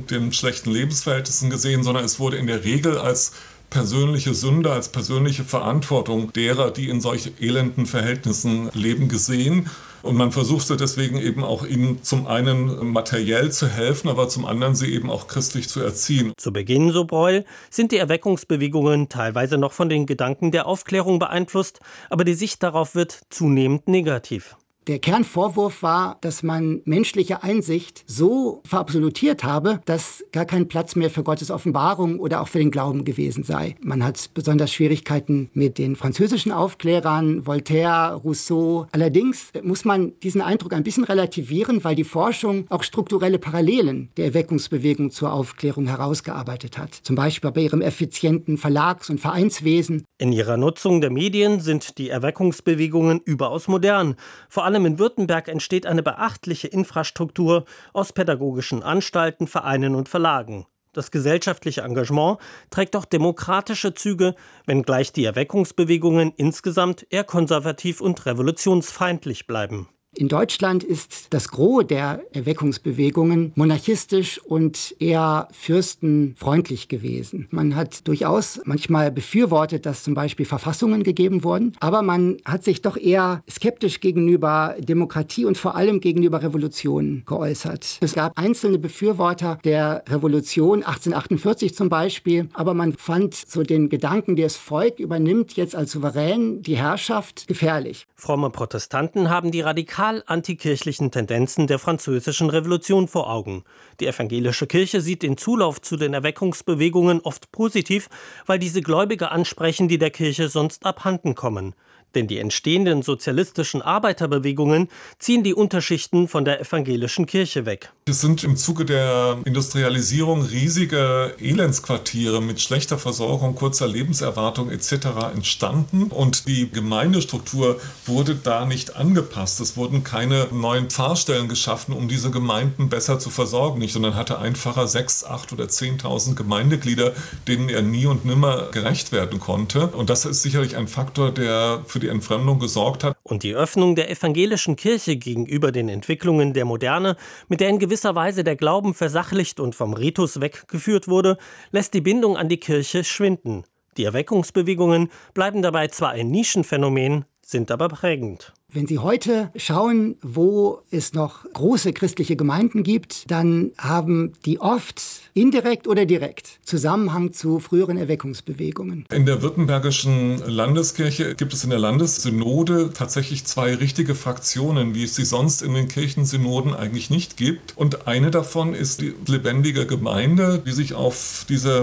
mit den schlechten Lebensverhältnissen gesehen, sondern es wurde in der Regel als persönliche Sünde, als persönliche Verantwortung derer, die in solch elenden Verhältnissen leben, gesehen. Und man versuchte deswegen eben auch ihnen zum einen materiell zu helfen, aber zum anderen sie eben auch christlich zu erziehen. Zu Beginn, so Breuel, sind die Erweckungsbewegungen teilweise noch von den Gedanken der Aufklärung beeinflusst, aber die Sicht darauf wird zunehmend negativ. Der Kernvorwurf war, dass man menschliche Einsicht so verabsolutiert habe, dass gar kein Platz mehr für Gottes Offenbarung oder auch für den Glauben gewesen sei. Man hat besonders Schwierigkeiten mit den französischen Aufklärern, Voltaire, Rousseau. Allerdings muss man diesen Eindruck ein bisschen relativieren, weil die Forschung auch strukturelle Parallelen der Erweckungsbewegung zur Aufklärung herausgearbeitet hat. Zum Beispiel bei ihrem effizienten Verlags- und Vereinswesen. In ihrer Nutzung der Medien sind die Erweckungsbewegungen überaus modern. Vor allem in Württemberg entsteht eine beachtliche Infrastruktur aus pädagogischen Anstalten, Vereinen und Verlagen. Das gesellschaftliche Engagement trägt auch demokratische Züge, wenngleich die Erweckungsbewegungen insgesamt eher konservativ und revolutionsfeindlich bleiben. In Deutschland ist das Gros der Erweckungsbewegungen monarchistisch und eher fürstenfreundlich gewesen. Man hat durchaus manchmal befürwortet, dass zum Beispiel Verfassungen gegeben wurden, aber man hat sich doch eher skeptisch gegenüber Demokratie und vor allem gegenüber Revolutionen geäußert. Es gab einzelne Befürworter der Revolution, 1848 zum Beispiel, aber man fand so den Gedanken, das Volk übernimmt jetzt als Souverän die Herrschaft, gefährlich. Fromme Protestanten haben die radikal antikirchlichen Tendenzen der französischen Revolution vor Augen. Die evangelische Kirche sieht den Zulauf zu den Erweckungsbewegungen oft positiv, weil diese Gläubige ansprechen, die der Kirche sonst abhanden kommen. Denn die entstehenden sozialistischen Arbeiterbewegungen ziehen die Unterschichten von der evangelischen Kirche weg. Es sind im Zuge der Industrialisierung riesige Elendsquartiere mit schlechter Versorgung, kurzer Lebenserwartung etc. entstanden. Und die Gemeindestruktur wurde da nicht angepasst. Es wurden keine neuen Pfarrstellen geschaffen, um diese Gemeinden besser zu versorgen. Sondern hatte ein Pfarrer 6.000, 8.000 oder 10.000 Gemeindeglieder, denen er nie und nimmer gerecht werden konnte. Und das ist sicherlich ein Faktor, der für die Entfremdung gesorgt hat. Und die Öffnung der evangelischen Kirche gegenüber den Entwicklungen der Moderne, mit der in gewisser Weise der Glauben versachlicht und vom Ritus weggeführt wurde, lässt die Bindung an die Kirche schwinden. Die Erweckungsbewegungen bleiben dabei zwar ein Nischenphänomen, sind aber prägend. Wenn Sie heute schauen, wo es noch große christliche Gemeinden gibt, dann haben die oft indirekt oder direkt Zusammenhang zu früheren Erweckungsbewegungen. In der württembergischen Landeskirche gibt es in der Landessynode tatsächlich 2 richtige Fraktionen, wie es sie sonst in den Kirchensynoden eigentlich nicht gibt. Und eine davon ist die lebendige Gemeinde, die sich auf diese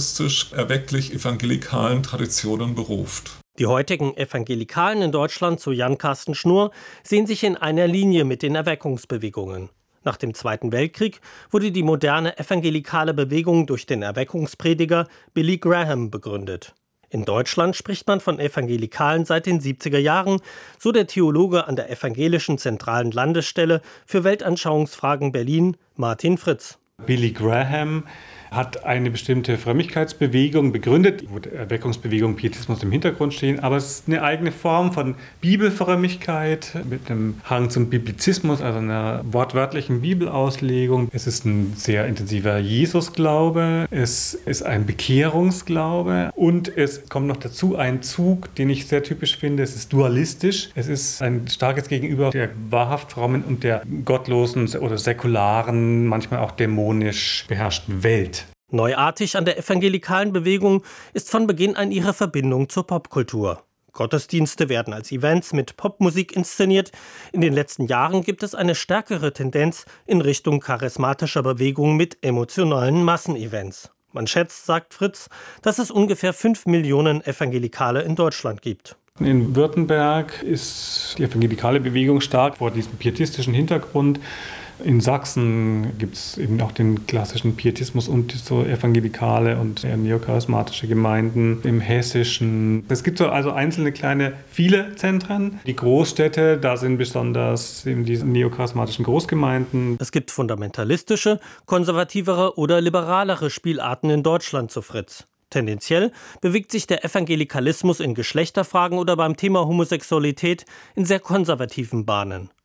pietistisch-erwecklich-evangelikalen Traditionen beruft. Die heutigen Evangelikalen in Deutschland, so Jan Carsten Schnurr, sehen sich in einer Linie mit den Erweckungsbewegungen. Nach dem Zweiten Weltkrieg wurde die moderne evangelikale Bewegung durch den Erweckungsprediger Billy Graham begründet. In Deutschland spricht man von Evangelikalen seit den 70er Jahren, so der Theologe an der Evangelischen Zentralen Landesstelle für Weltanschauungsfragen Berlin, Martin Fritz. Billy Graham hat eine bestimmte Frömmigkeitsbewegung begründet, wo die Erweckungsbewegung, Pietismus im Hintergrund stehen, aber es ist eine eigene Form von Bibelfrömmigkeit mit einem Hang zum Biblizismus, also einer wortwörtlichen Bibelauslegung. Es ist ein sehr intensiver Jesusglaube, es ist ein Bekehrungsglaube und es kommt noch dazu ein Zug, den ich sehr typisch finde, es ist dualistisch. Es ist ein starkes Gegenüber der wahrhaft frommen und der gottlosen oder säkularen, manchmal auch dämonisch beherrschten Welt. Neuartig an der evangelikalen Bewegung ist von Beginn an ihre Verbindung zur Popkultur. Gottesdienste werden als Events mit Popmusik inszeniert. In den letzten Jahren gibt es eine stärkere Tendenz in Richtung charismatischer Bewegung mit emotionalen Massenevents. Man schätzt, sagt Fritz, dass es ungefähr 5 Millionen Evangelikale in Deutschland gibt. In Württemberg ist die evangelikale Bewegung stark vor diesem pietistischen Hintergrund. In Sachsen gibt es eben auch den klassischen Pietismus und so evangelikale und neocharismatische Gemeinden. Im Hessischen. Es gibt so also einzelne kleine, viele Zentren. Die Großstädte, da sind besonders eben diese neocharismatischen Großgemeinden. Es gibt fundamentalistische, konservativere oder liberalere Spielarten in Deutschland, so Fritz. Tendenziell bewegt sich der Evangelikalismus in Geschlechterfragen oder beim Thema Homosexualität in sehr konservativen Bahnen.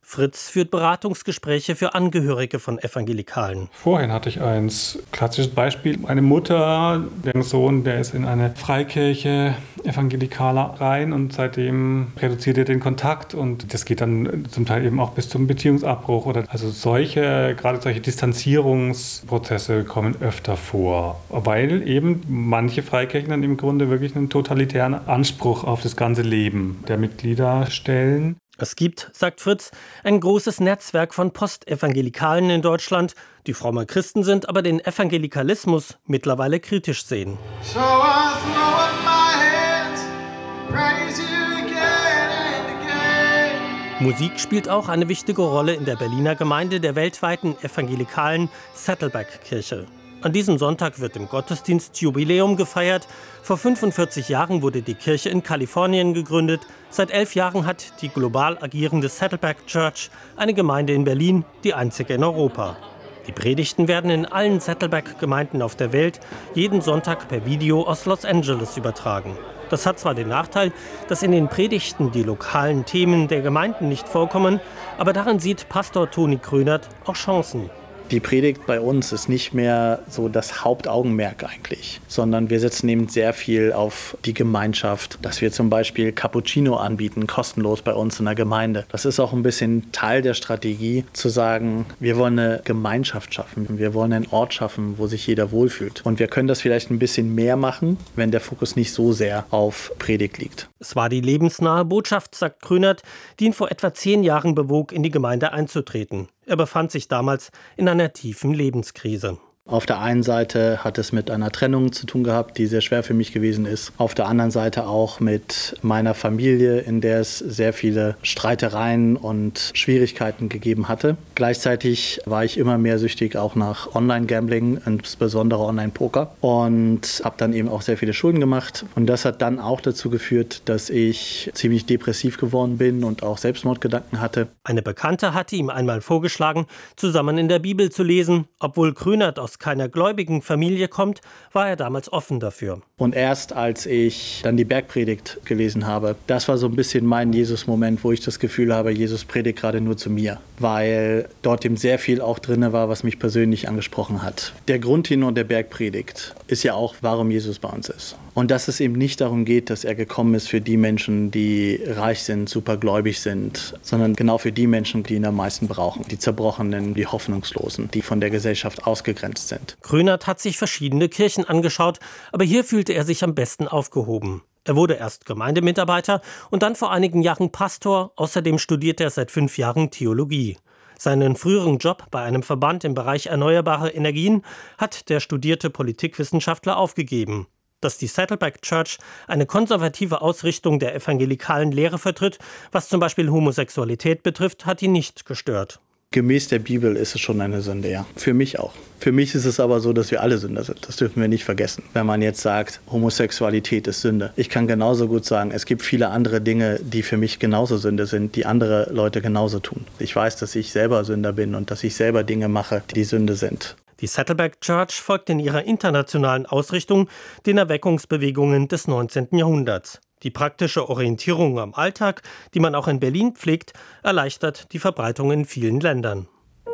Fritz führt Beratungsgespräche für Angehörige von Evangelikalen. Vorhin hatte ich ein klassisches Beispiel. Eine Mutter, deren Sohn, der ist in eine Freikirche evangelikaler rein und seitdem reduziert er den Kontakt und das geht dann zum Teil eben auch bis zum Beziehungsabbruch. Also gerade solche Distanzierungsprozesse kommen öfter vor, weil eben manche Freikirchen dann im Grunde wirklich einen totalitären Anspruch auf das ganze Leben der Mitglieder stellen. Es gibt, sagt Fritz, ein großes Netzwerk von Postevangelikalen in Deutschland, die fromme Christen sind, aber den Evangelikalismus mittlerweile kritisch sehen. So I throw up my hands, praise you again and again. Musik spielt auch eine wichtige Rolle in der Berliner Gemeinde der weltweiten evangelikalen Saddleback-Kirche. An diesem Sonntag wird im Gottesdienst Jubiläum gefeiert. Vor 45 Jahren wurde die Kirche in Kalifornien gegründet. Seit 11 Jahren hat die global agierende Saddleback Church eine Gemeinde in Berlin, die einzige in Europa. Die Predigten werden in allen Saddleback-Gemeinden auf der Welt jeden Sonntag per Video aus Los Angeles übertragen. Das hat zwar den Nachteil, dass in den Predigten die lokalen Themen der Gemeinden nicht vorkommen, aber darin sieht Pastor Toni Krönert auch Chancen. Die Predigt bei uns ist nicht mehr so das Hauptaugenmerk eigentlich, sondern wir setzen eben sehr viel auf die Gemeinschaft, dass wir zum Beispiel Cappuccino anbieten, kostenlos bei uns in der Gemeinde. Das ist auch ein bisschen Teil der Strategie, zu sagen, wir wollen eine Gemeinschaft schaffen, wir wollen einen Ort schaffen, wo sich jeder wohlfühlt. Und wir können das vielleicht ein bisschen mehr machen, wenn der Fokus nicht so sehr auf Predigt liegt. Es war die lebensnahe Botschaft, sagt Krönert, die ihn vor etwa 10 Jahren bewog, in die Gemeinde einzutreten. Er befand sich damals in einer tiefen Lebenskrise. Auf der einen Seite hat es mit einer Trennung zu tun gehabt, die sehr schwer für mich gewesen ist. Auf der anderen Seite auch mit meiner Familie, in der es sehr viele Streitereien und Schwierigkeiten gegeben hatte. Gleichzeitig war ich immer mehr süchtig auch nach Online-Gambling, insbesondere Online-Poker. Und habe dann eben auch sehr viele Schulden gemacht. Und das hat dann auch dazu geführt, dass ich ziemlich depressiv geworden bin und auch Selbstmordgedanken hatte. Eine Bekannte hatte ihm einmal vorgeschlagen, zusammen in der Bibel zu lesen, obwohl Krönert aus keiner gläubigen Familie kommt, war er damals offen dafür. Und erst als ich dann die Bergpredigt gelesen habe, das war so ein bisschen mein Jesus-Moment, wo ich das Gefühl habe, Jesus predigt gerade nur zu mir, weil dort eben sehr viel auch drin war, was mich persönlich angesprochen hat. Der Grundtenor der Bergpredigt ist ja auch, warum Jesus bei uns ist. Und dass es eben nicht darum geht, dass er gekommen ist für die Menschen, die reich sind, supergläubig sind, sondern genau für die Menschen, die ihn am meisten brauchen. Die Zerbrochenen, die Hoffnungslosen, die von der Gesellschaft ausgegrenzt sind. Krönert hat sich verschiedene Kirchen angeschaut, aber hier fühlte er sich am besten aufgehoben. Er wurde erst Gemeindemitarbeiter und dann vor einigen Jahren Pastor. Außerdem studierte er seit 5 Jahren Theologie. Seinen früheren Job bei einem Verband im Bereich erneuerbare Energien hat der studierte Politikwissenschaftler aufgegeben. Dass die Saddleback Church eine konservative Ausrichtung der evangelikalen Lehre vertritt, was zum Beispiel Homosexualität betrifft, hat ihn nicht gestört. Gemäß der Bibel ist es schon eine Sünde, ja. Für mich auch. Für mich ist es aber so, dass wir alle Sünder sind. Das dürfen wir nicht vergessen. Wenn man jetzt sagt, Homosexualität ist Sünde. Ich kann genauso gut sagen, es gibt viele andere Dinge, die für mich genauso Sünde sind, die andere Leute genauso tun. Ich weiß, dass ich selber Sünder bin und dass ich selber Dinge mache, die Sünde sind. Die Saddleback Church folgt in ihrer internationalen Ausrichtung den Erweckungsbewegungen des 19. Jahrhunderts. Die praktische Orientierung am Alltag, die man auch in Berlin pflegt, erleichtert die Verbreitung in vielen Ländern.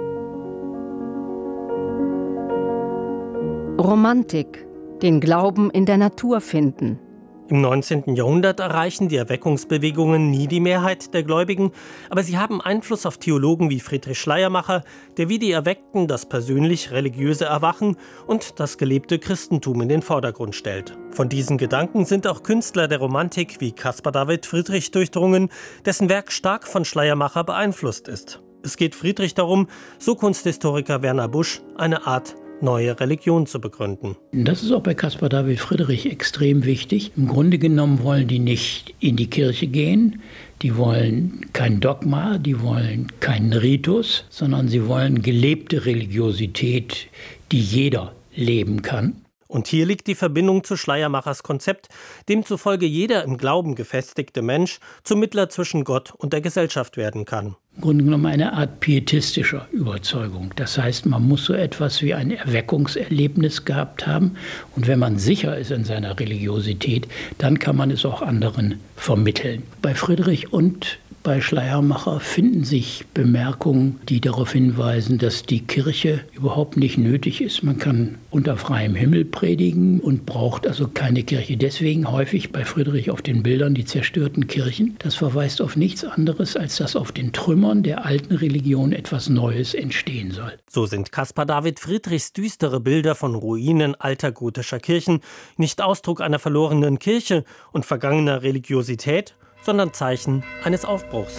Romantik, den Glauben in der Natur finden. Im 19. Jahrhundert erreichen die Erweckungsbewegungen nie die Mehrheit der Gläubigen, aber sie haben Einfluss auf Theologen wie Friedrich Schleiermacher, der wie die Erweckten das persönlich-religiöse Erwachen und das gelebte Christentum in den Vordergrund stellt. Von diesen Gedanken sind auch Künstler der Romantik wie Caspar David Friedrich durchdrungen, dessen Werk stark von Schleiermacher beeinflusst ist. Es geht Friedrich darum, so Kunsthistoriker Werner Busch, eine Art neue Religion zu begründen. Das ist auch bei Caspar David Friedrich extrem wichtig. Im Grunde genommen wollen die nicht in die Kirche gehen, die wollen kein Dogma, die wollen keinen Ritus, sondern sie wollen gelebte Religiosität, die jeder leben kann. Und hier liegt die Verbindung zu Schleiermachers Konzept, demzufolge jeder im Glauben gefestigte Mensch zum Mittler zwischen Gott und der Gesellschaft werden kann. Im Grunde genommen eine Art pietistischer Überzeugung. Das heißt, man muss so etwas wie ein Erweckungserlebnis gehabt haben. Und wenn man sicher ist in seiner Religiosität, dann kann man es auch anderen vermitteln. Bei Friedrich und Bei Schleiermacher finden sich Bemerkungen, die darauf hinweisen, dass die Kirche überhaupt nicht nötig ist. Man kann unter freiem Himmel predigen und braucht also keine Kirche. Deswegen häufig bei Friedrich auf den Bildern die zerstörten Kirchen. Das verweist auf nichts anderes, als dass auf den Trümmern der alten Religion etwas Neues entstehen soll. So sind Caspar David Friedrichs düstere Bilder von Ruinen alter gotischer Kirchen nicht Ausdruck einer verlorenen Kirche und vergangener Religiosität, sondern Zeichen eines Aufbruchs.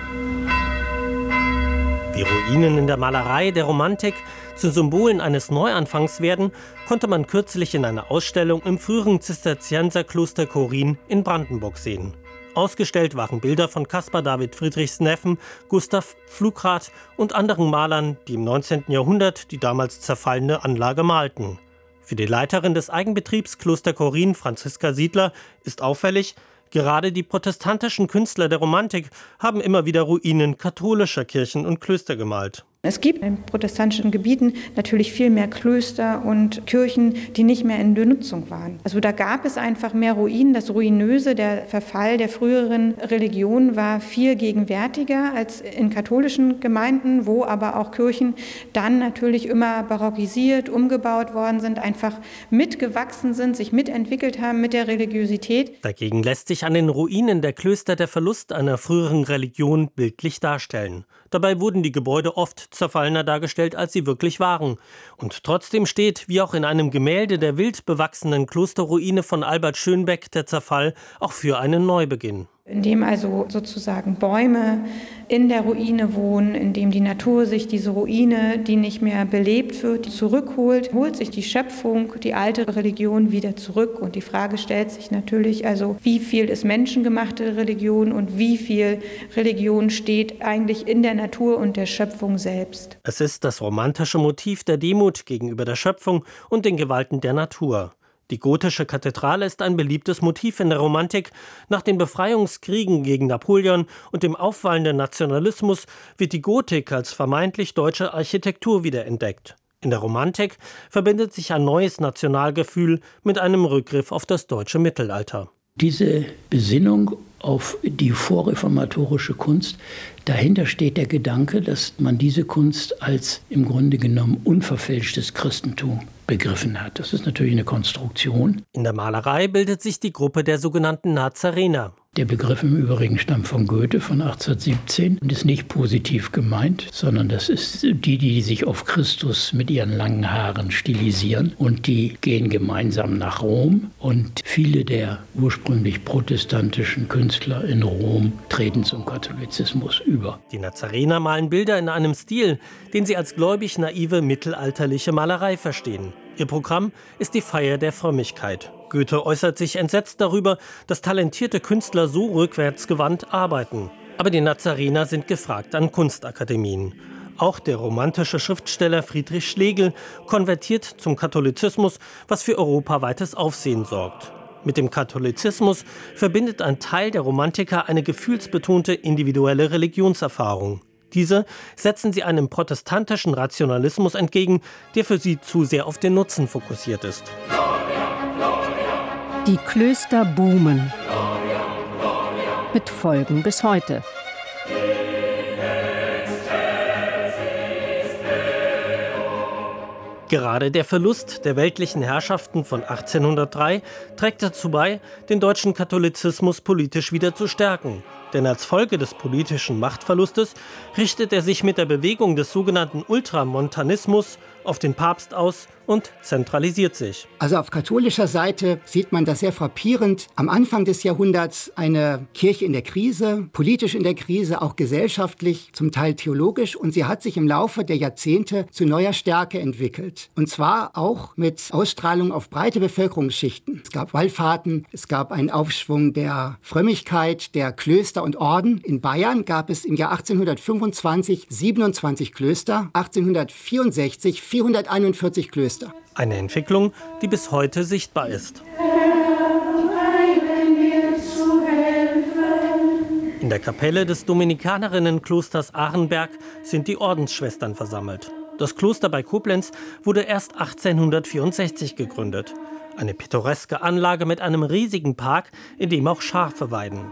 Wie Ruinen in der Malerei der Romantik zu Symbolen eines Neuanfangs werden, konnte man kürzlich in einer Ausstellung im früheren Zisterzienserkloster Chorin in Brandenburg sehen. Ausgestellt waren Bilder von Caspar David Friedrichs Neffen, Gustav Pflugrath und anderen Malern, die im 19. Jahrhundert die damals zerfallene Anlage malten. Für die Leiterin des Eigenbetriebs Kloster Chorin, Franziska Siedler, ist auffällig, gerade die protestantischen Künstler der Romantik haben immer wieder Ruinen katholischer Kirchen und Klöster gemalt. Es gibt in protestantischen Gebieten natürlich viel mehr Klöster und Kirchen, die nicht mehr in Benutzung waren. Also da gab es einfach mehr Ruinen. Das Ruinöse, der Verfall der früheren Religion war viel gegenwärtiger als in katholischen Gemeinden, wo aber auch Kirchen dann natürlich immer barockisiert, umgebaut worden sind, einfach mitgewachsen sind, sich mitentwickelt haben mit der Religiosität. Dagegen lässt sich an den Ruinen der Klöster der Verlust einer früheren Religion bildlich darstellen. Dabei wurden die Gebäude oft zerfallener dargestellt, als sie wirklich waren. Und trotzdem steht, wie auch in einem Gemälde der wild bewachsenen Klosterruine von Albert Schönbeck, der Zerfall auch für einen Neubeginn. In dem also sozusagen Bäume in der Ruine wohnen, in dem die Natur sich diese Ruine, die nicht mehr belebt wird, zurückholt, holt sich die Schöpfung, die alte Religion wieder zurück. Und die Frage stellt sich natürlich also, wie viel ist menschengemachte Religion und wie viel Religion steht eigentlich in der Natur und der Schöpfung selbst. Es ist das romantische Motiv der Demut gegenüber der Schöpfung und den Gewalten der Natur. Die gotische Kathedrale ist ein beliebtes Motiv in der Romantik. Nach den Befreiungskriegen gegen Napoleon und dem aufwallenden Nationalismus wird die Gotik als vermeintlich deutsche Architektur wiederentdeckt. In der Romantik verbindet sich ein neues Nationalgefühl mit einem Rückgriff auf das deutsche Mittelalter. Diese Besinnung auf die vorreformatorische Kunst, dahinter steht der Gedanke, dass man diese Kunst als im Grunde genommen unverfälschtes Christentum begriffen hat. Das ist natürlich eine Konstruktion. In der Malerei bildet sich die Gruppe der sogenannten Nazarener. Der Begriff im Übrigen stammt von Goethe von 1817 und ist nicht positiv gemeint, sondern das ist die sich auf Christus mit ihren langen Haaren stilisieren und die gehen gemeinsam nach Rom und viele der ursprünglich protestantischen Künstler in Rom treten zum Katholizismus über. Die Nazarener malen Bilder in einem Stil, den sie als gläubig naive mittelalterliche Malerei verstehen. Ihr Programm ist die Feier der Frömmigkeit. Goethe äußert sich entsetzt darüber, dass talentierte Künstler so rückwärtsgewandt arbeiten. Aber die Nazarener sind gefragt an Kunstakademien. Auch der romantische Schriftsteller Friedrich Schlegel konvertiert zum Katholizismus, was für europaweites Aufsehen sorgt. Mit dem Katholizismus verbindet ein Teil der Romantiker eine gefühlsbetonte individuelle Religionserfahrung. Diese setzen sie einem protestantischen Rationalismus entgegen, der für sie zu sehr auf den Nutzen fokussiert ist. Die Klöster boomen. Mit Folgen bis heute. Gerade der Verlust der weltlichen Herrschaften von 1803 trägt dazu bei, den deutschen Katholizismus politisch wieder zu stärken. Denn als Folge des politischen Machtverlustes richtet er sich mit der Bewegung des sogenannten Ultramontanismus auf den Papst aus und zentralisiert sich. Also auf katholischer Seite sieht man das sehr frappierend. Am Anfang des Jahrhunderts eine Kirche in der Krise, politisch in der Krise, auch gesellschaftlich, zum Teil theologisch. Und sie hat sich im Laufe der Jahrzehnte zu neuer Stärke entwickelt. Und zwar auch mit Ausstrahlung auf breite Bevölkerungsschichten. Es gab Wallfahrten, es gab einen Aufschwung der Frömmigkeit, der Klöster und Orden. In Bayern gab es im Jahr 1825 27 Klöster, 1864 441 Klöster. Eine Entwicklung, die bis heute sichtbar ist. In der Kapelle des Dominikanerinnenklosters Arenberg sind die Ordensschwestern versammelt. Das Kloster bei Koblenz wurde erst 1864 gegründet. Eine pittoreske Anlage mit einem riesigen Park, in dem auch Schafe weiden.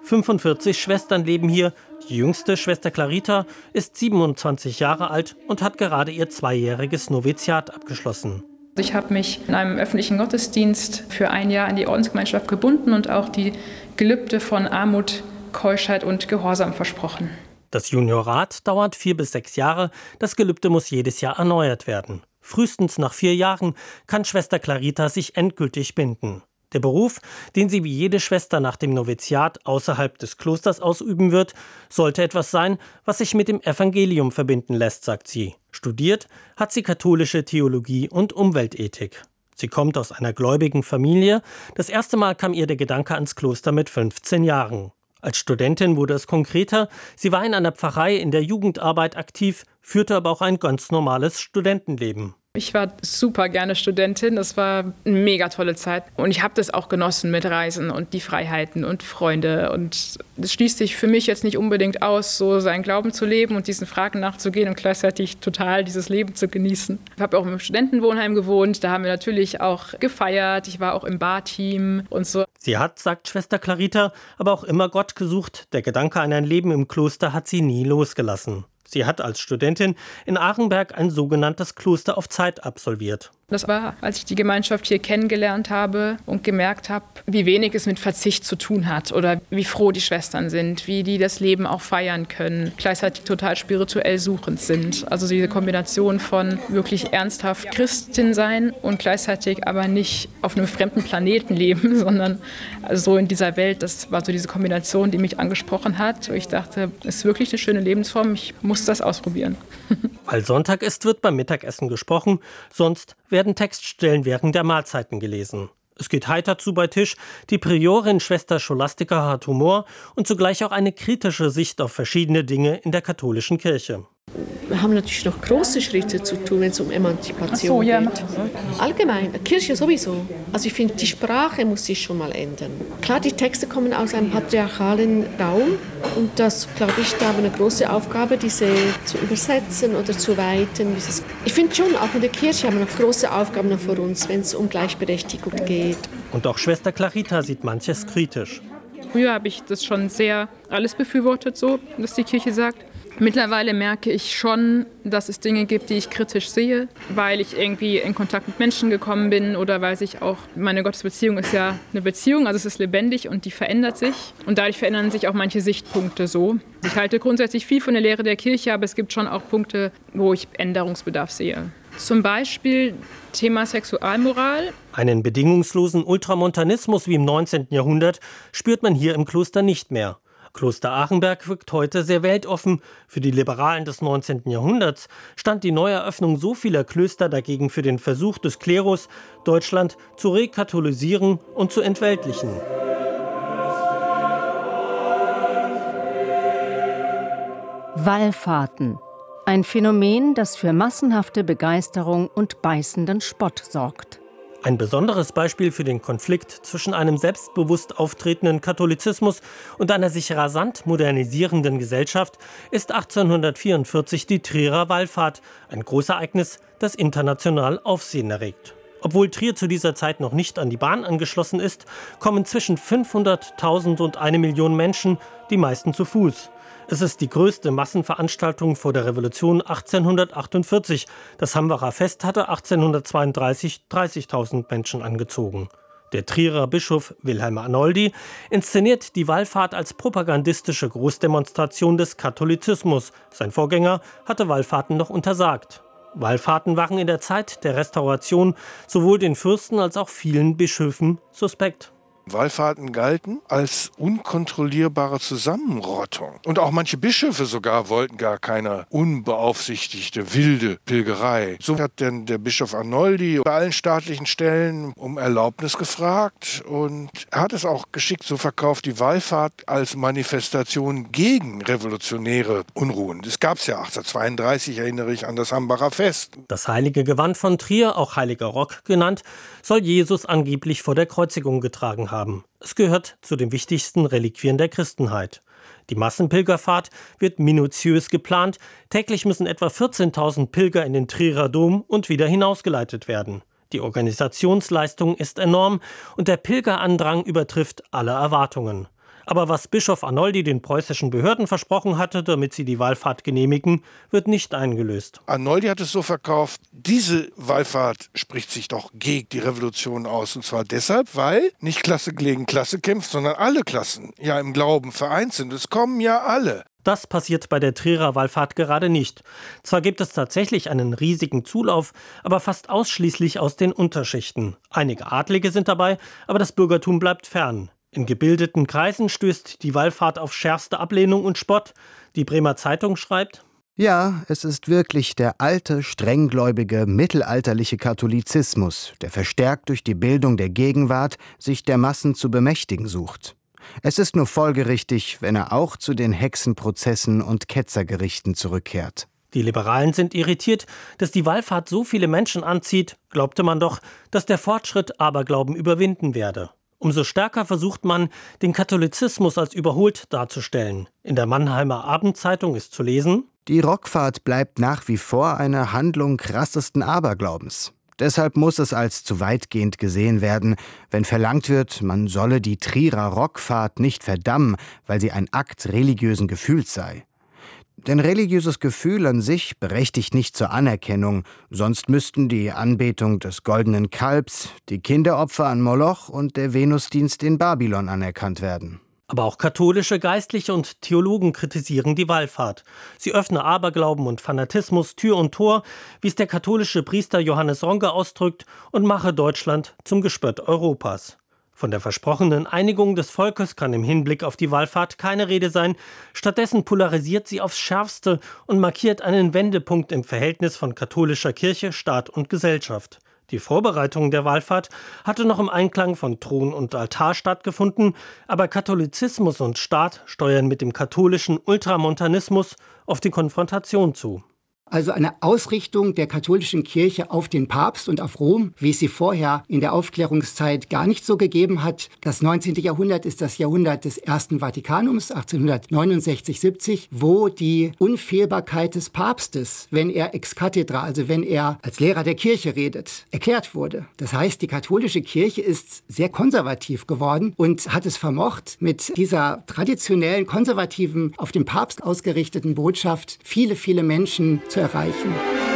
45 Schwestern leben hier. Die jüngste, Schwester Clarita, ist 27 Jahre alt und hat gerade ihr 2-jähriges Noviziat abgeschlossen. Ich habe mich in einem öffentlichen Gottesdienst für ein Jahr an die Ordensgemeinschaft gebunden und auch die Gelübde von Armut, Keuschheit und Gehorsam versprochen. Das Juniorat dauert 4 bis 6 Jahre. Das Gelübde muss jedes Jahr erneuert werden. Frühestens nach 4 Jahren kann Schwester Clarita sich endgültig binden. Der Beruf, den sie wie jede Schwester nach dem Noviziat außerhalb des Klosters ausüben wird, sollte etwas sein, was sich mit dem Evangelium verbinden lässt, sagt sie. Studiert hat sie katholische Theologie und Umweltethik. Sie kommt aus einer gläubigen Familie. Das erste Mal kam ihr der Gedanke ans Kloster mit 15 Jahren. Als Studentin wurde es konkreter. Sie war in einer Pfarrei in der Jugendarbeit aktiv, führte aber auch ein ganz normales Studentenleben. Ich war super gerne Studentin, das war eine mega tolle Zeit und ich habe das auch genossen mit Reisen und die Freiheiten und Freunde und es schließt sich für mich jetzt nicht unbedingt aus, so seinen Glauben zu leben und diesen Fragen nachzugehen und gleichzeitig total dieses Leben zu genießen. Ich habe auch im Studentenwohnheim gewohnt, da haben wir natürlich auch gefeiert, ich war auch im Barteam und so. Sie hat, sagt Schwester Clarita, aber auch immer Gott gesucht. Der Gedanke an ein Leben im Kloster hat sie nie losgelassen. Sie hat als Studentin in Arenberg ein sogenanntes Kloster auf Zeit absolviert. Das war, als ich die Gemeinschaft hier kennengelernt habe und gemerkt habe, wie wenig es mit Verzicht zu tun hat oder wie froh die Schwestern sind, wie die das Leben auch feiern können, gleichzeitig total spirituell suchend sind. Also diese Kombination von wirklich ernsthaft Christin sein und gleichzeitig aber nicht auf einem fremden Planeten leben, sondern so in dieser Welt. Das war so diese Kombination, die mich angesprochen hat. Ich dachte, es ist wirklich eine schöne Lebensform, ich muss das ausprobieren. Weil Sonntag ist, wird beim Mittagessen gesprochen, sonst werden Textstellen während der Mahlzeiten gelesen. Es geht heiter zu bei Tisch. Die Priorin Schwester Scholastica hat Humor und zugleich auch eine kritische Sicht auf verschiedene Dinge in der katholischen Kirche. Wir haben natürlich noch große Schritte zu tun, wenn es um Emanzipation geht. Allgemein, Kirche sowieso. Also ich finde, die Sprache muss sich schon mal ändern. Klar, die Texte kommen aus einem patriarchalen Raum und das, glaube ich, da haben wir eine große Aufgabe, diese zu übersetzen oder zu weiten. Ich finde schon, auch in der Kirche haben wir noch große Aufgaben noch vor uns, wenn es um Gleichberechtigung geht. Und auch Schwester Clarita sieht manches kritisch. Früher habe ich das schon sehr alles befürwortet, so, dass die Kirche sagt. Mittlerweile merke ich schon, dass es Dinge gibt, die ich kritisch sehe, weil ich irgendwie in Kontakt mit Menschen gekommen bin oder weil sich auch, meine Gottesbeziehung ist ja eine Beziehung, also es ist lebendig und die verändert sich und dadurch verändern sich auch manche Sichtpunkte so. Ich halte grundsätzlich viel von der Lehre der Kirche, aber es gibt schon auch Punkte, wo ich Änderungsbedarf sehe. Zum Beispiel Thema Sexualmoral. Einen bedingungslosen Ultramontanismus wie im 19. Jahrhundert spürt man hier im Kloster nicht mehr. Kloster Arenberg wirkt heute sehr weltoffen. Für die Liberalen des 19. Jahrhunderts stand die Neueröffnung so vieler Klöster dagegen für den Versuch des Klerus, Deutschland zu rekatholisieren und zu entweltlichen. Wallfahrten. Ein Phänomen, das für massenhafte Begeisterung und beißenden Spott sorgt. Ein besonderes Beispiel für den Konflikt zwischen einem selbstbewusst auftretenden Katholizismus und einer sich rasant modernisierenden Gesellschaft ist 1844 die Trierer Wallfahrt, ein Großereignis, das international Aufsehen erregt. Obwohl Trier zu dieser Zeit noch nicht an die Bahn angeschlossen ist, kommen zwischen 500.000 und 1 Million Menschen, die meisten zu Fuß. Es ist die größte Massenveranstaltung vor der Revolution 1848. Das Hambacher Fest hatte 1832 30.000 Menschen angezogen. Der Trierer Bischof Wilhelm Arnoldi inszeniert die Wallfahrt als propagandistische Großdemonstration des Katholizismus. Sein Vorgänger hatte Wallfahrten noch untersagt. Wallfahrten waren in der Zeit der Restauration sowohl den Fürsten als auch vielen Bischöfen suspekt. Wallfahrten galten als unkontrollierbare Zusammenrottung. Und auch manche Bischöfe sogar wollten gar keine unbeaufsichtigte, wilde Pilgerei. So hat denn der Bischof Arnoldi bei allen staatlichen Stellen um Erlaubnis gefragt. Und er hat es auch geschickt so verkauft, die Wallfahrt als Manifestation gegen revolutionäre Unruhen. Das gab es ja 1832, erinnere ich an das Hambacher Fest. Das heilige Gewand von Trier, auch Heiliger Rock genannt, soll Jesus angeblich vor der Kreuzigung getragen haben. Es gehört zu den wichtigsten Reliquien der Christenheit. Die Massenpilgerfahrt wird minutiös geplant. Täglich müssen etwa 14.000 Pilger in den Trierer Dom und wieder hinausgeleitet werden. Die Organisationsleistung ist enorm und der Pilgerandrang übertrifft alle Erwartungen. Aber was Bischof Arnoldi den preußischen Behörden versprochen hatte, damit sie die Wallfahrt genehmigen, wird nicht eingelöst. Arnoldi hat es so verkauft, diese Wallfahrt spricht sich doch gegen die Revolution aus. Und zwar deshalb, weil nicht Klasse gegen Klasse kämpft, sondern alle Klassen ja im Glauben vereint sind. Es kommen ja alle. Das passiert bei der Trierer Wallfahrt gerade nicht. Zwar gibt es tatsächlich einen riesigen Zulauf, aber fast ausschließlich aus den Unterschichten. Einige Adlige sind dabei, aber das Bürgertum bleibt fern. In gebildeten Kreisen stößt die Wallfahrt auf schärfste Ablehnung und Spott. Die Bremer Zeitung schreibt: Ja, es ist wirklich der alte, strenggläubige, mittelalterliche Katholizismus, der verstärkt durch die Bildung der Gegenwart sich der Massen zu bemächtigen sucht. Es ist nur folgerichtig, wenn er auch zu den Hexenprozessen und Ketzergerichten zurückkehrt. Die Liberalen sind irritiert, dass die Wallfahrt so viele Menschen anzieht, glaubte man doch, dass der Fortschritt Aberglauben überwinden werde. Umso stärker versucht man, den Katholizismus als überholt darzustellen. In der Mannheimer Abendzeitung ist zu lesen: Die Rockfahrt bleibt nach wie vor eine Handlung krassesten Aberglaubens. Deshalb muss es als zu weitgehend gesehen werden, wenn verlangt wird, man solle die Trierer Rockfahrt nicht verdammen, weil sie ein Akt religiösen Gefühls sei. Denn religiöses Gefühl an sich berechtigt nicht zur Anerkennung, sonst müssten die Anbetung des goldenen Kalbs, die Kinderopfer an Moloch und der Venusdienst in Babylon anerkannt werden. Aber auch katholische Geistliche und Theologen kritisieren die Wallfahrt. Sie öffne Aberglauben und Fanatismus Tür und Tor, wie es der katholische Priester Johannes Ronke ausdrückt, und mache Deutschland zum Gespött Europas. Von der versprochenen Einigung des Volkes kann im Hinblick auf die Wallfahrt keine Rede sein. Stattdessen polarisiert sie aufs Schärfste und markiert einen Wendepunkt im Verhältnis von katholischer Kirche, Staat und Gesellschaft. Die Vorbereitung der Wallfahrt hatte noch im Einklang von Thron und Altar stattgefunden, aber Katholizismus und Staat steuern mit dem katholischen Ultramontanismus auf die Konfrontation zu. Also eine Ausrichtung der katholischen Kirche auf den Papst und auf Rom, wie es sie vorher in der Aufklärungszeit gar nicht so gegeben hat. Das 19. Jahrhundert ist das Jahrhundert des Ersten Vatikanums, 1869-70, wo die Unfehlbarkeit des Papstes, wenn er ex cathedra, also wenn er als Lehrer der Kirche redet, erklärt wurde. Das heißt, die katholische Kirche ist sehr konservativ geworden und hat es vermocht, mit dieser traditionellen, konservativen, auf den Papst ausgerichteten Botschaft viele, viele Menschen zu erreichen.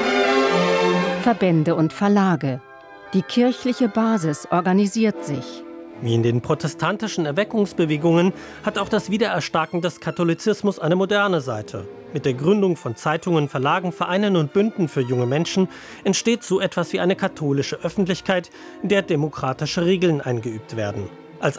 Verbände und Verlage. Die kirchliche Basis organisiert sich. Wie in den protestantischen Erweckungsbewegungen hat auch das Wiedererstarken des Katholizismus eine moderne Seite. Mit der Gründung von Zeitungen, Verlagen, Vereinen und Bünden für junge Menschen entsteht so etwas wie eine katholische Öffentlichkeit, in der demokratische Regeln eingeübt werden. Als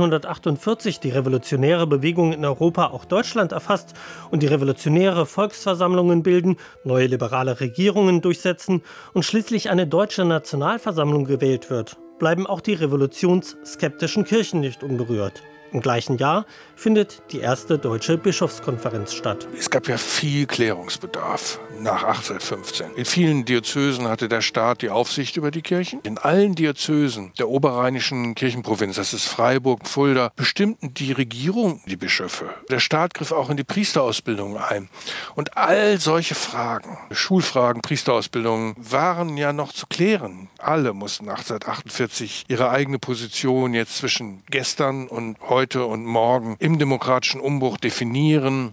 1848 die revolutionäre Bewegung in Europa auch Deutschland erfasst und die revolutionäre Volksversammlungen bilden, neue liberale Regierungen durchsetzen und schließlich eine deutsche Nationalversammlung gewählt wird, bleiben auch die revolutionsskeptischen Kirchen nicht unberührt. Im gleichen Jahr findet die erste deutsche Bischofskonferenz statt. Es gab ja viel Klärungsbedarf nach 1815. In vielen Diözesen hatte der Staat die Aufsicht über die Kirchen. In allen Diözesen der oberrheinischen Kirchenprovinz, das ist Freiburg, Fulda, bestimmten die Regierung die Bischöfe. Der Staat griff auch in die Priesterausbildung ein. Und all solche Fragen, Schulfragen, Priesterausbildungen, waren ja noch zu klären. Alle mussten 1848 ihre eigene Position jetzt zwischen gestern und heute und morgen im demokratischen Umbruch definieren.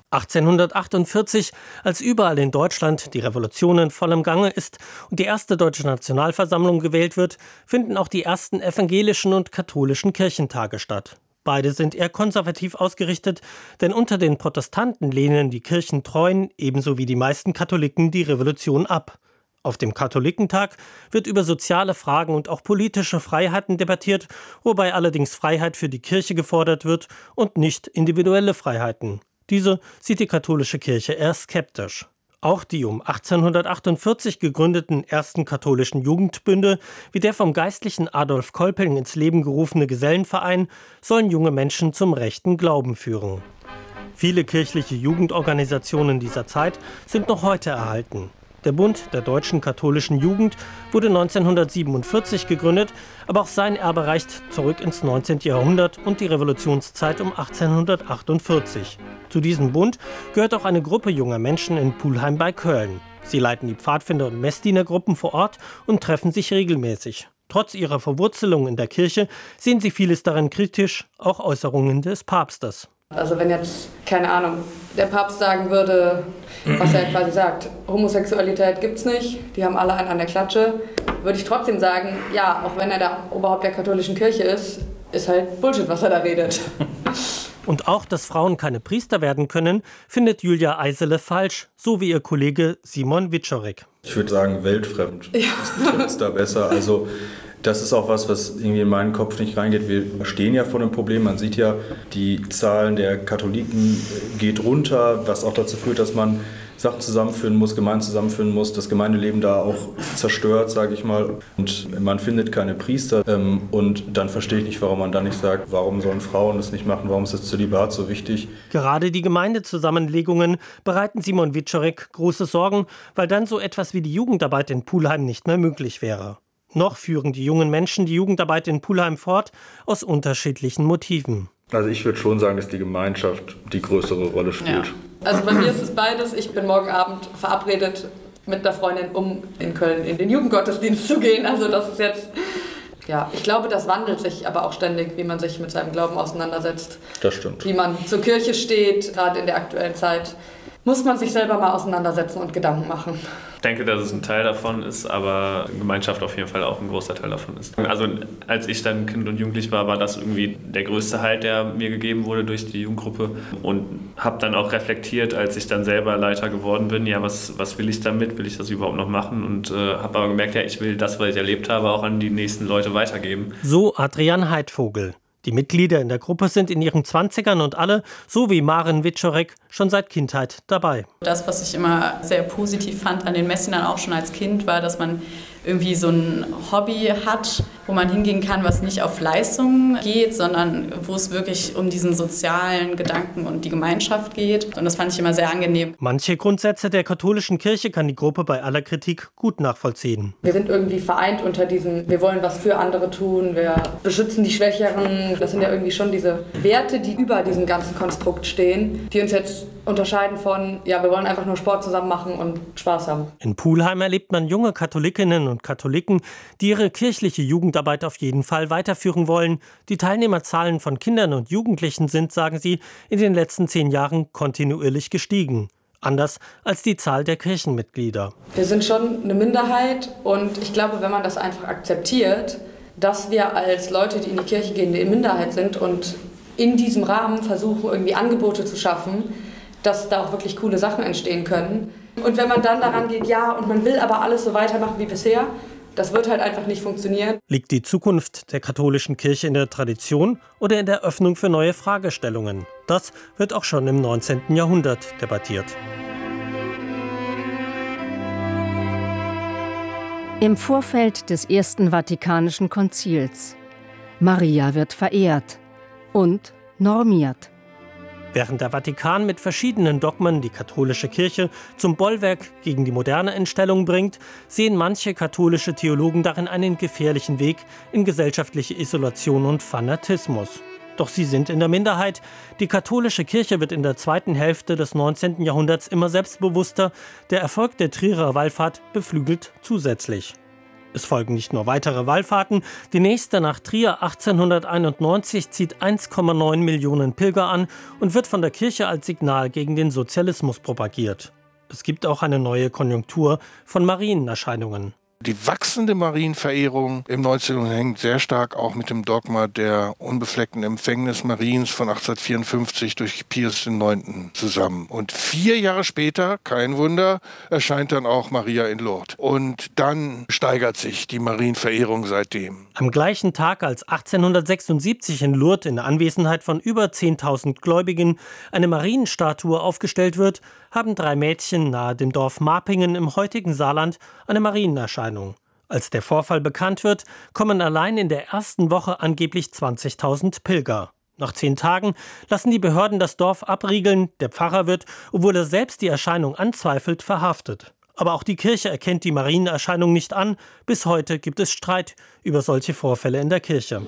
1848, als überall in Deutschland die Revolution in vollem Gange ist und die erste deutsche Nationalversammlung gewählt wird, finden auch die ersten evangelischen und katholischen Kirchentage statt. Beide sind eher konservativ ausgerichtet, denn unter den Protestanten lehnen die Kirchentreuen ebenso wie die meisten Katholiken die Revolution ab. Auf dem Katholikentag wird über soziale Fragen und auch politische Freiheiten debattiert, wobei allerdings Freiheit für die Kirche gefordert wird und nicht individuelle Freiheiten. Diese sieht die katholische Kirche eher skeptisch. Auch die um 1848 gegründeten ersten katholischen Jugendbünde, wie der vom geistlichen Adolf Kolping ins Leben gerufene Gesellenverein, sollen junge Menschen zum rechten Glauben führen. Viele kirchliche Jugendorganisationen dieser Zeit sind noch heute erhalten. Der Bund der deutschen katholischen Jugend wurde 1947 gegründet, aber auch sein Erbe reicht zurück ins 19. Jahrhundert und die Revolutionszeit um 1848. Zu diesem Bund gehört auch eine Gruppe junger Menschen in Pulheim bei Köln. Sie leiten die Pfadfinder- und Messdienergruppen vor Ort und treffen sich regelmäßig. Trotz ihrer Verwurzelung in der Kirche sehen sie vieles darin kritisch, auch Äußerungen des Papstes. Also wenn jetzt, keine Ahnung, der Papst sagen würde, was er quasi sagt, Homosexualität gibt's nicht, die haben alle einen an der Klatsche, würde ich trotzdem sagen, ja, auch wenn er der Oberhaupt der katholischen Kirche ist halt Bullshit, was er da redet. Und auch, dass Frauen keine Priester werden können, findet Julia Eisele falsch, so wie ihr Kollege Simon Wiczorek. Ich würde sagen, weltfremd. Ja. Das trifft es da besser. Also das ist auch was irgendwie in meinen Kopf nicht reingeht. Wir stehen ja vor einem Problem. Man sieht ja, die Zahlen der Katholiken geht runter, was auch dazu führt, dass man Sachen zusammenführen muss, Gemeinden zusammenführen muss, das Gemeindeleben da auch zerstört, sage ich mal. Und man findet keine Priester. Und dann verstehe ich nicht, warum man dann nicht sagt, warum sollen Frauen das nicht machen, warum ist das Zölibat so wichtig? Gerade die Gemeindezusammenlegungen bereiten Simon Wiczorek große Sorgen, weil dann so etwas wie die Jugendarbeit in Pulheim nicht mehr möglich wäre. Noch führen die jungen Menschen die Jugendarbeit in Pulheim fort, aus unterschiedlichen Motiven. Also ich würde schon sagen, dass die Gemeinschaft die größere Rolle spielt. Ja. Also bei mir ist es beides. Ich bin morgen Abend verabredet mit einer Freundin, um in Köln in den Jugendgottesdienst zu gehen. Also das ist jetzt, ja, ich glaube, das wandelt sich aber auch ständig, wie man sich mit seinem Glauben auseinandersetzt. Das stimmt. Wie man zur Kirche steht, gerade in der aktuellen Zeit. Muss man sich selber mal auseinandersetzen und Gedanken machen. Ich denke, dass es ein Teil davon ist, aber Gemeinschaft auf jeden Fall auch ein großer Teil davon ist. Also als ich dann Kind und Jugendlich war, war das irgendwie der größte Halt, der mir gegeben wurde durch die Jugendgruppe. Und habe dann auch reflektiert, als ich dann selber Leiter geworden bin, ja, was will ich damit? Will ich das überhaupt noch machen? Und habe aber gemerkt, ja, ich will das, was ich erlebt habe, auch an die nächsten Leute weitergeben. So Adrian Heidvogel. Die Mitglieder in der Gruppe sind in ihren 20ern und alle, so wie Maren Wiczorek, schon seit Kindheit dabei. Das, was ich immer sehr positiv fand an den Messinern auch schon als Kind, war, dass man irgendwie so ein Hobby hat, wo man hingehen kann, was nicht auf Leistung geht, sondern wo es wirklich um diesen sozialen Gedanken und die Gemeinschaft geht. Und das fand ich immer sehr angenehm. Manche Grundsätze der katholischen Kirche kann die Gruppe bei aller Kritik gut nachvollziehen. Wir sind irgendwie vereint unter diesem, wir wollen was für andere tun, wir beschützen die Schwächeren. Das sind ja irgendwie schon diese Werte, die über diesem ganzen Konstrukt stehen, die uns jetzt unterscheiden von, ja, wir wollen einfach nur Sport zusammen machen und Spaß haben. In Pulheim erlebt man junge Katholikinnen und Katholiken, die ihre kirchliche Jugendarbeit auf jeden Fall weiterführen wollen. Die Teilnehmerzahlen von Kindern und Jugendlichen sind, sagen sie, in den letzten 10 Jahren kontinuierlich gestiegen. Anders als die Zahl der Kirchenmitglieder. Wir sind schon eine Minderheit und ich glaube, wenn man das einfach akzeptiert, dass wir als Leute, die in die Kirche gehen, eine Minderheit sind und in diesem Rahmen versuchen, irgendwie Angebote zu schaffen, dass da auch wirklich coole Sachen entstehen können. Und wenn man dann daran geht, ja, und man will aber alles so weitermachen wie bisher, das wird halt einfach nicht funktionieren. Liegt die Zukunft der katholischen Kirche in der Tradition oder in der Öffnung für neue Fragestellungen? Das wird auch schon im 19. Jahrhundert debattiert. Im Vorfeld des Ersten Vatikanischen Konzils. Maria wird verehrt und normiert. Während der Vatikan mit verschiedenen Dogmen die katholische Kirche zum Bollwerk gegen die Moderne in Stellung bringt, sehen manche katholische Theologen darin einen gefährlichen Weg in gesellschaftliche Isolation und Fanatismus. Doch sie sind in der Minderheit. Die katholische Kirche wird in der zweiten Hälfte des 19. Jahrhunderts immer selbstbewusster. Der Erfolg der Trierer Wallfahrt beflügelt zusätzlich. Es folgen nicht nur weitere Wallfahrten. Die nächste nach Trier 1891 zieht 1,9 Millionen Pilger an und wird von der Kirche als Signal gegen den Sozialismus propagiert. Es gibt auch eine neue Konjunktur von Marienerscheinungen. Die wachsende Marienverehrung im 19. Jahrhundert hängt sehr stark auch mit dem Dogma der unbefleckten Empfängnis Mariens von 1854 durch Pius IX. Zusammen. Und 4 Jahre später, kein Wunder, erscheint dann auch Maria in Lourdes. Und dann steigert sich die Marienverehrung seitdem. Am gleichen Tag, als 1876 in Lourdes in Anwesenheit von über 10.000 Gläubigen eine Marienstatue aufgestellt wird, haben 3 Mädchen nahe dem Dorf Marpingen im heutigen Saarland eine Marienerscheinung. Als der Vorfall bekannt wird, kommen allein in der ersten Woche angeblich 20.000 Pilger. Nach 10 Tagen lassen die Behörden das Dorf abriegeln. Der Pfarrer wird, obwohl er selbst die Erscheinung anzweifelt, verhaftet. Aber auch die Kirche erkennt die Marienerscheinung nicht an. Bis heute gibt es Streit über solche Vorfälle in der Kirche.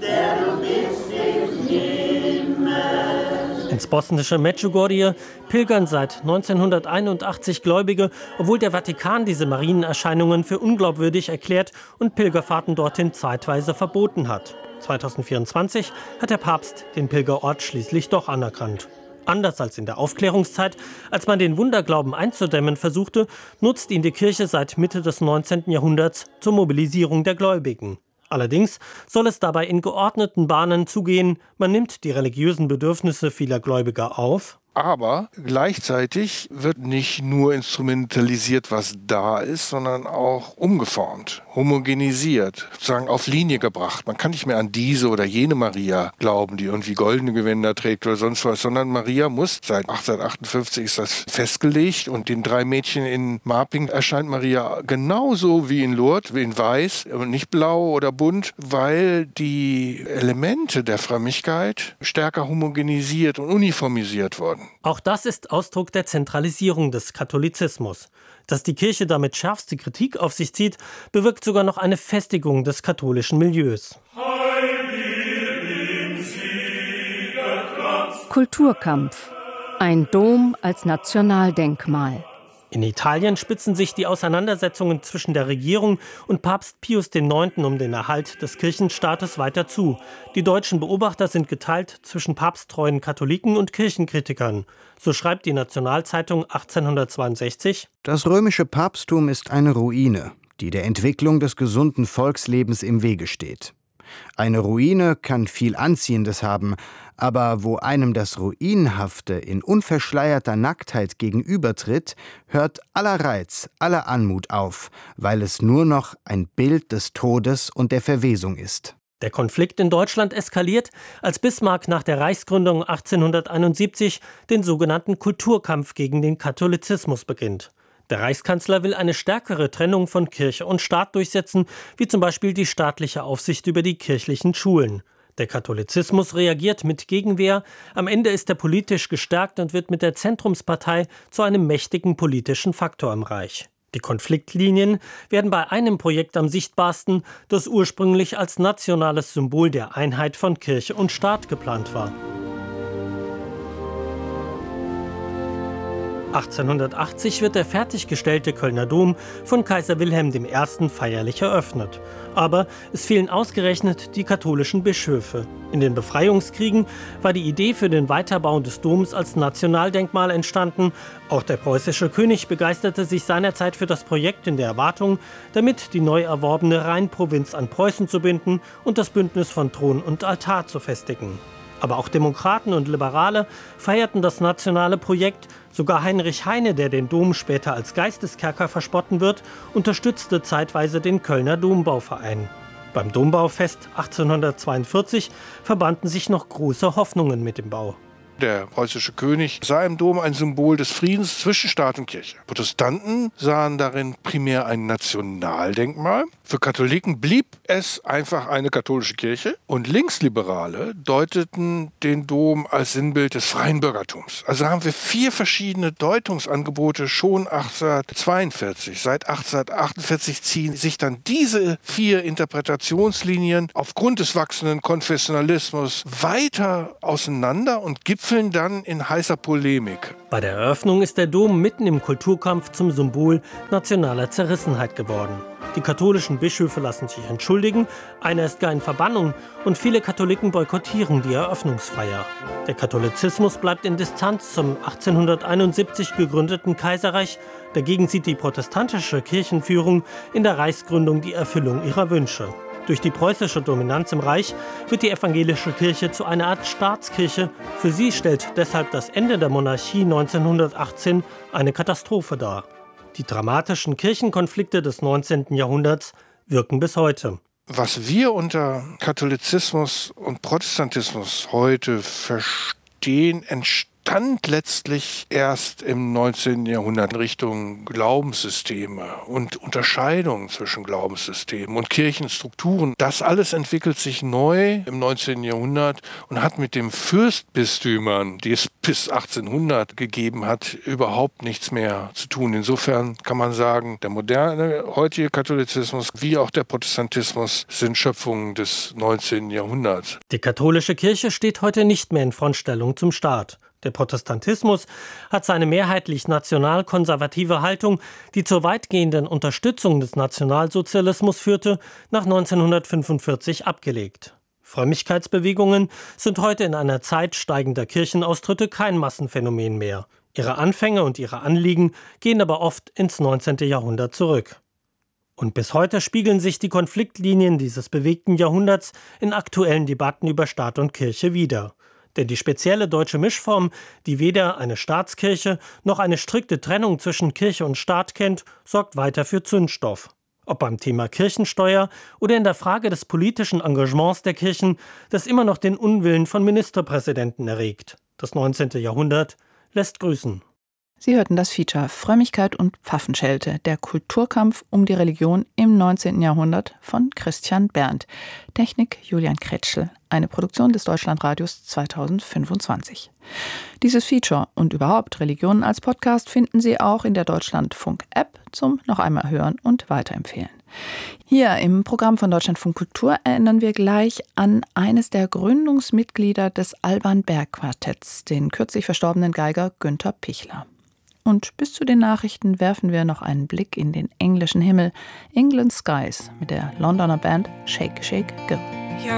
Ins bosnische Medjugorje pilgern seit 1981 Gläubige, obwohl der Vatikan diese Marienerscheinungen für unglaubwürdig erklärt und Pilgerfahrten dorthin zeitweise verboten hat. 2024 hat der Papst den Pilgerort schließlich doch anerkannt. Anders als in der Aufklärungszeit, als man den Wunderglauben einzudämmen versuchte, nutzt ihn die Kirche seit Mitte des 19. Jahrhunderts zur Mobilisierung der Gläubigen. Allerdings soll es dabei in geordneten Bahnen zugehen. Man nimmt die religiösen Bedürfnisse vieler Gläubiger auf. Aber gleichzeitig wird nicht nur instrumentalisiert, was da ist, sondern auch umgeformt, homogenisiert, sozusagen auf Linie gebracht. Man kann nicht mehr an diese oder jene Maria glauben, die irgendwie goldene Gewänder trägt oder sonst was, sondern Maria muss, seit 1858 ist das festgelegt, und den 3 Mädchen in Marping erscheint Maria genauso wie in Lourdes, wie in weiß und nicht blau oder bunt, weil die Elemente der Frömmigkeit stärker homogenisiert und uniformisiert wurden. Auch das ist Ausdruck der Zentralisierung des Katholizismus. Dass die Kirche damit schärfste Kritik auf sich zieht, bewirkt sogar noch eine Festigung des katholischen Milieus. Kulturkampf. Ein Dom als Nationaldenkmal. In Italien spitzen sich die Auseinandersetzungen zwischen der Regierung und Papst Pius IX. Um den Erhalt des Kirchenstaates weiter zu. Die deutschen Beobachter sind geteilt zwischen papsttreuen Katholiken und Kirchenkritikern. So schreibt die Nationalzeitung 1862: Das römische Papsttum ist eine Ruine, die der Entwicklung des gesunden Volkslebens im Wege steht. Eine Ruine kann viel Anziehendes haben, aber wo einem das Ruinhafte in unverschleierter Nacktheit gegenübertritt, hört aller Reiz, aller Anmut auf, weil es nur noch ein Bild des Todes und der Verwesung ist. Der Konflikt in Deutschland eskaliert, als Bismarck nach der Reichsgründung 1871 den sogenannten Kulturkampf gegen den Katholizismus beginnt. Der Reichskanzler will eine stärkere Trennung von Kirche und Staat durchsetzen, wie zum Beispiel die staatliche Aufsicht über die kirchlichen Schulen. Der Katholizismus reagiert mit Gegenwehr. Am Ende ist er politisch gestärkt und wird mit der Zentrumspartei zu einem mächtigen politischen Faktor im Reich. Die Konfliktlinien werden bei einem Projekt am sichtbarsten, das ursprünglich als nationales Symbol der Einheit von Kirche und Staat geplant war. 1880 wird der fertiggestellte Kölner Dom von Kaiser Wilhelm I. feierlich eröffnet. Aber es fehlen ausgerechnet die katholischen Bischöfe. In den Befreiungskriegen war die Idee für den Weiterbau des Doms als Nationaldenkmal entstanden. Auch der preußische König begeisterte sich seinerzeit für das Projekt in der Erwartung, damit die neu erworbene Rheinprovinz an Preußen zu binden und das Bündnis von Thron und Altar zu festigen. Aber auch Demokraten und Liberale feierten das nationale Projekt. Sogar Heinrich Heine, der den Dom später als Geisteskerker verspotten wird, unterstützte zeitweise den Kölner Dombauverein. Beim Dombaufest 1842 verbanden sich noch große Hoffnungen mit dem Bau. Der preußische König sah im Dom ein Symbol des Friedens zwischen Staat und Kirche. Protestanten sahen darin primär ein Nationaldenkmal. Für Katholiken blieb es einfach eine katholische Kirche. Und Linksliberale deuteten den Dom als Sinnbild des freien Bürgertums. Also haben wir 4 verschiedene Deutungsangebote schon 1842. Seit 1848 ziehen sich dann diese 4 Interpretationslinien aufgrund des wachsenden Konfessionalismus weiter auseinander und gipfeln dann in heißer Polemik. Bei der Eröffnung ist der Dom mitten im Kulturkampf zum Symbol nationaler Zerrissenheit geworden. Die katholischen Bischöfe lassen sich entschuldigen, einer ist gar in Verbannung und viele Katholiken boykottieren die Eröffnungsfeier. Der Katholizismus bleibt in Distanz zum 1871 gegründeten Kaiserreich. Dagegen sieht die protestantische Kirchenführung in der Reichsgründung die Erfüllung ihrer Wünsche. Durch die preußische Dominanz im Reich wird die evangelische Kirche zu einer Art Staatskirche. Für sie stellt deshalb das Ende der Monarchie 1918 eine Katastrophe dar. Die dramatischen Kirchenkonflikte des 19. Jahrhunderts wirken bis heute. Was wir unter Katholizismus und Protestantismus heute verstehen, entstand letztlich erst im 19. Jahrhundert in Richtung Glaubenssysteme und Unterscheidungen zwischen Glaubenssystemen und Kirchenstrukturen. Das alles entwickelt sich neu im 19. Jahrhundert und hat mit den Fürstbistümern, die es bis 1800 gegeben hat, überhaupt nichts mehr zu tun. Insofern kann man sagen, der moderne, heutige Katholizismus wie auch der Protestantismus sind Schöpfungen des 19. Jahrhunderts. Die katholische Kirche steht heute nicht mehr in Frontstellung zum Staat. Der Protestantismus hat seine mehrheitlich national-konservative Haltung, die zur weitgehenden Unterstützung des Nationalsozialismus führte, nach 1945 abgelegt. Frömmigkeitsbewegungen sind heute in einer Zeit steigender Kirchenaustritte kein Massenphänomen mehr. Ihre Anfänge und ihre Anliegen gehen aber oft ins 19. Jahrhundert zurück. Und bis heute spiegeln sich die Konfliktlinien dieses bewegten Jahrhunderts in aktuellen Debatten über Staat und Kirche wider. Denn die spezielle deutsche Mischform, die weder eine Staatskirche noch eine strikte Trennung zwischen Kirche und Staat kennt, sorgt weiter für Zündstoff. Ob beim Thema Kirchensteuer oder in der Frage des politischen Engagements der Kirchen, das immer noch den Unwillen von Ministerpräsidenten erregt. Das 19. Jahrhundert lässt grüßen. Sie hörten das Feature Frömmigkeit und Pfaffenschelte, der Kulturkampf um die Religion im 19. Jahrhundert von Christian Berndt. Technik Julian Kretschl, eine Produktion des Deutschlandradios 2025. Dieses Feature und überhaupt Religionen als Podcast finden Sie auch in der Deutschlandfunk-App zum noch einmal hören und weiterempfehlen. Hier im Programm von Deutschlandfunk Kultur erinnern wir gleich an eines der Gründungsmitglieder des Alban Berg Quartetts, den kürzlich verstorbenen Geiger Günther Pichler. Und bis zu den Nachrichten werfen wir noch einen Blick in den englischen Himmel, England Skies mit der Londoner Band Shake Shake Gill.